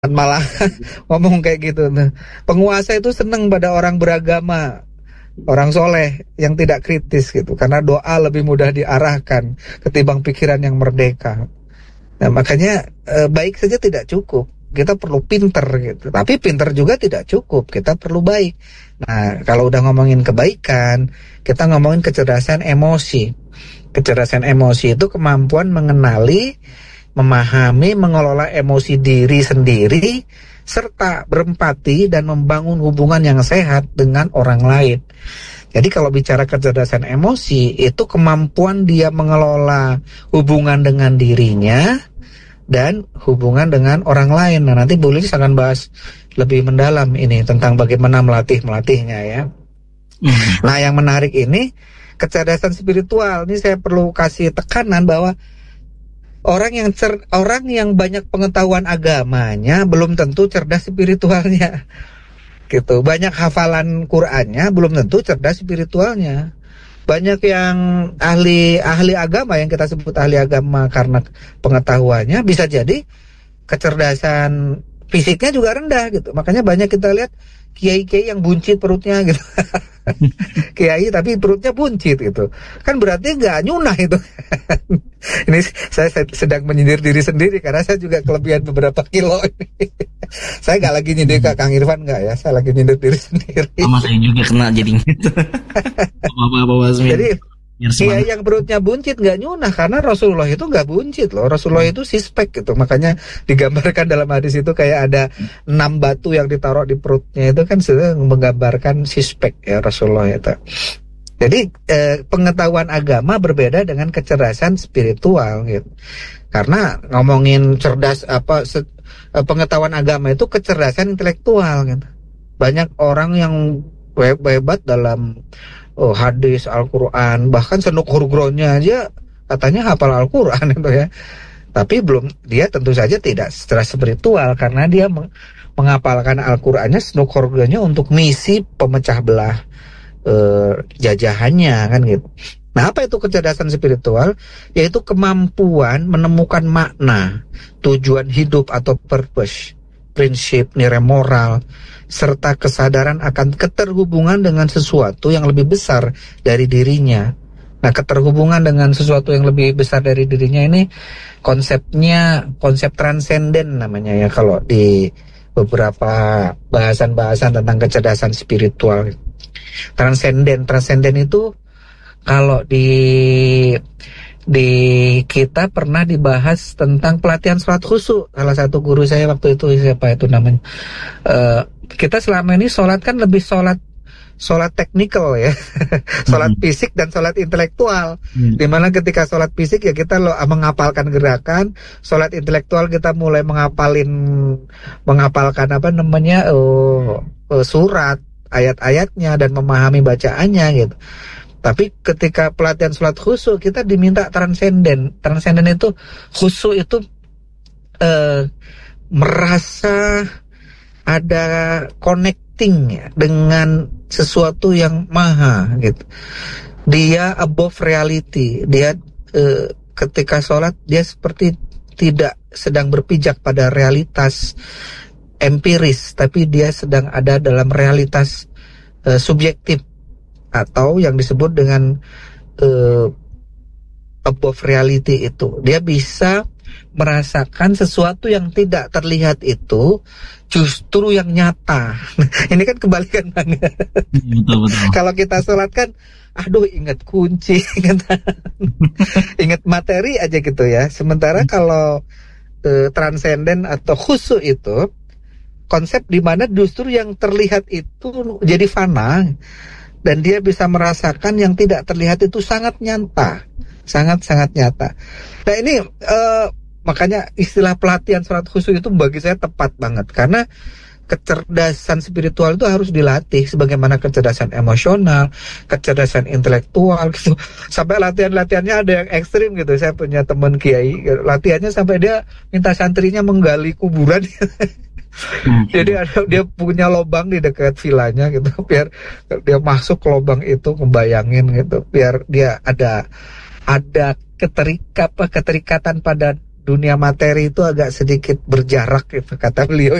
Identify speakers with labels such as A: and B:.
A: malah ngomong kayak gitu. Nah, penguasa itu seneng pada orang beragama, orang soleh yang tidak kritis gitu, karena doa lebih mudah diarahkan ketimbang pikiran yang merdeka. Nah, makanya baik saja tidak cukup. Kita perlu pinter gitu. Tapi pinter juga tidak cukup. Kita perlu baik. Nah, kalau udah ngomongin kebaikan, kita ngomongin kecerdasan emosi. Kecerdasan emosi itu kemampuan mengenali, memahami, mengelola emosi diri sendiri, serta berempati dan membangun hubungan yang sehat dengan orang lain. Jadi kalau bicara kecerdasan emosi, itu kemampuan dia mengelola hubungan dengan dirinya dan hubungan dengan orang lain. Nah, nanti Bu Lilis akan bahas lebih mendalam ini tentang bagaimana melatihnya ya. Nah, yang menarik ini kecerdasan spiritual. Ini saya perlu kasih tekanan bahwa orang yang banyak pengetahuan agamanya belum tentu cerdas spiritualnya. Gitu. Banyak hafalan Qur'annya belum tentu cerdas spiritualnya. Banyak yang ahli agama, yang kita sebut ahli agama karena pengetahuannya, bisa jadi kecerdasan fisiknya juga rendah gitu. Makanya banyak kita lihat kiai-kiai yang buncit perutnya gitu. Kiai tapi perutnya buncit gitu. Kan berarti nggak nyunah itu. Ini saya sedang menyindir diri sendiri karena saya juga kelebihan beberapa kilo ini. Saya nggak lagi nyindir ke Kang Irfan, nggak ya. Saya lagi nyindir diri sendiri.
B: Sama saya juga kena jadi gitu.
A: Jadi kiai yang perutnya buncit nggak nyunah, karena Rasulullah itu nggak buncit loh. Rasulullah itu sispek gitu. Makanya digambarkan dalam hadis itu kayak ada 6 batu yang ditaruh di perutnya, itu kan sudah menggambarkan sispek ya Rasulullah itu. Jadi pengetahuan agama berbeda dengan kecerdasan spiritual gitu. Karena ngomongin cerdas pengetahuan agama itu kecerdasan intelektual gitu. Banyak orang yang hebat dalam hadis, Al-Quran, bahkan Senuk Hurgronya aja katanya hafal Al-Quran itu ya. Tapi dia tentu saja tidak secara spiritual, karena dia menghafalkan Al-Qurannya, Senuk Hurgronya untuk misi pemecah belah jajahannya kan gitu. Nah, apa itu kecerdasan spiritual? Yaitu kemampuan menemukan makna, tujuan hidup atau purpose, prinsip, nilai moral, serta kesadaran akan keterhubungan dengan sesuatu yang lebih besar dari dirinya. Nah, keterhubungan dengan sesuatu yang lebih besar dari dirinya ini konsepnya konsep transenden namanya ya, kalau di beberapa bahasan-bahasan tentang kecerdasan spiritual. Transenden itu kalau di kita pernah dibahas tentang pelatihan sholat khusyuk. Salah satu guru saya waktu itu, siapa itu namanya, kita selama ini sholat kan lebih sholat teknikal ya. Sholat fisik dan sholat intelektual. Dimana ketika sholat fisik ya kita menghafalkan gerakan, sholat intelektual kita mulai menghafalkan surat, ayat-ayatnya dan memahami bacaannya gitu. Tapi ketika pelatihan sholat khusyuk kita diminta transenden. Transenden itu khusyuk itu merasa ada connecting ya, dengan sesuatu yang maha gitu. Dia above reality. Dia ketika sholat dia seperti tidak sedang berpijak pada realitas empiris, tapi dia sedang ada dalam realitas subjektif, atau yang disebut dengan above reality itu. Dia bisa merasakan sesuatu yang tidak terlihat itu justru yang nyata. Ini kan kebalikan banget.
B: Betul.
A: Kalau kita sholat kan, aduh ingat kunci, ingat materi aja gitu ya. Sementara kalau transenden atau khusyuk itu konsep di mana justru yang terlihat itu jadi fana, dan dia bisa merasakan yang tidak terlihat itu sangat nyata, sangat nyata. Nah ini makanya istilah pelatihan sholat khusyuk itu bagi saya tepat banget, karena kecerdasan spiritual itu harus dilatih sebagaimana kecerdasan emosional, kecerdasan intelektual gitu. Sampai latihannya ada yang ekstrim gitu. Saya punya teman kiai, latihannya sampai dia minta santrinya menggali kuburan. Jadi dia punya lubang di dekat vilanya gitu, biar dia masuk ke lubang itu, ngebayangin gitu, biar dia ada keterikatan pada dunia materi itu agak sedikit berjarak gitu, kata beliau.